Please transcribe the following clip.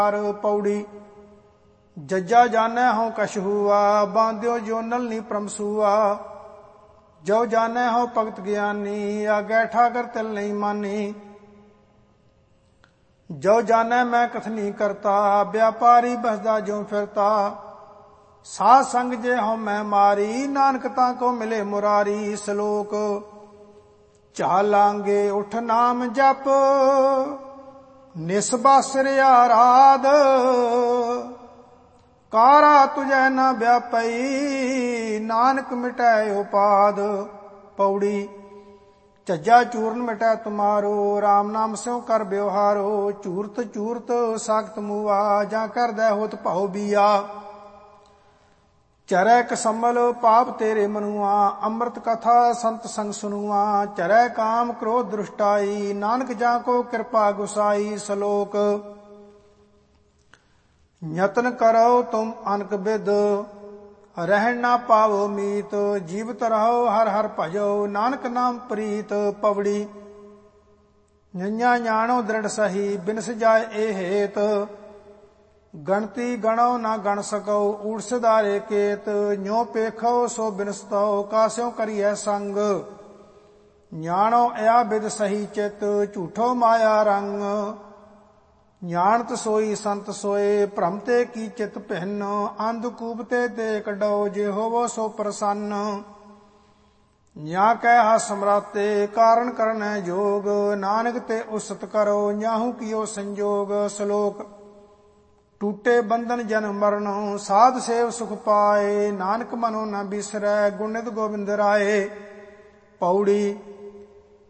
पौड़ी जज्जा जानै हो कछ हुआ, बांध्यो जोनल नी प्रमसुआ। जो जानै हो भगत ज्ञानी, आगे ठाकर तिल नहीं मानी। जो जानै मैं कथनी करता, व्यापारी बसदा जो फिरता। साध संग जे हो मैं मारी, नानकता को मिले मुरारी। श्लोक चालांगे उठ नाम जप, निस्बासिर आराध। कारा तुझै न व्यापई, नानक मिटै उपाद। पौड़ी झज्जा चूर्ण मिटै तुम्हारो, राम नाम स्यों कर व्यवहारो। चूरत चूरत साखत मुआ, जा कर दै होत भाव बिया। चरै कसमल पाप तेरे मनुआ, अमृत कथा संत संग सुनुआ। चरै काम क्रोध दृष्टाई, नानक जा को कृपा गुसाई। श्लोक यत्न करो तुम अनक विद, रहन ना पावो मीत। जीवत रहो हर हर भजो, नानक नाम प्रीत। पवड़ी नैया जानो दृढ़ सही, बिनस जाय ए हेत। गणती गणो ना गण सको, ऊढ़ सिधारे केत। न्यो पेखो सो बिनसतो, कास्यों करिए संग। न्याणो या विद सही चित, झूठो माया रंग। ज्ञानत सोई संत सोए, भ्रमते की चित भिन्न। अंधकूपते ते कढो, जे होवो सो प्रसन्न। न्या कह हास समराते, कारण करन जोग। नानक ते उसत करो, न्याहू कियो संजोग। श्लोक टूटे बंधन जन्म मरण, साध सेव सुख पाए। नानक मनो न बिसरै, गुणित गोविंद राय। पौड़ी